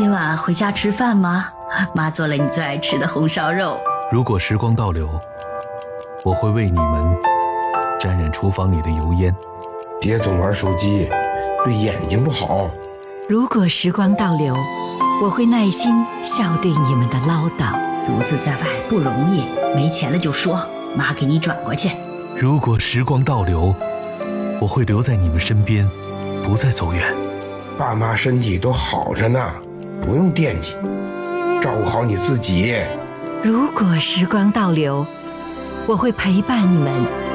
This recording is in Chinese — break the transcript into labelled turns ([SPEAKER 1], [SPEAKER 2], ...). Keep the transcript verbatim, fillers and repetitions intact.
[SPEAKER 1] 今晚回家吃饭吗？妈做了你最爱吃的红烧肉。
[SPEAKER 2] 如果时光倒流，我会为你们沾染厨房里的油烟。
[SPEAKER 3] 别总玩手机，对眼睛不好。
[SPEAKER 4] 如果时光倒流，我会耐心笑对你们的唠叨。
[SPEAKER 1] 独自在外不容易，没钱了就说，妈给你转过去。
[SPEAKER 2] 如果时光倒流，我会留在你们身边，不再走远。
[SPEAKER 3] 爸妈身体都好着呢，不用惦记，照顾好你自己。
[SPEAKER 4] 如果时光倒流，我会陪伴你们